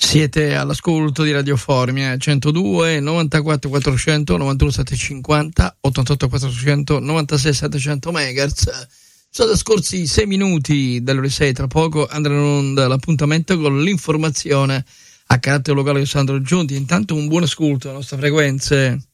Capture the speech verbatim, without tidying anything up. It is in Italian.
Siete all'ascolto di Radio Formia centodue novantaquattro quattrocento novantuno settecentocinquanta ottantotto quattrocento novantasei settecento megahertz. Sono scorsi sei minuti dalle ore sei, tra poco andrà in onda l'appuntamento con l'informazione a carattere locale di Sandro Giunti. Intanto un buon ascolto alle nostre frequenze.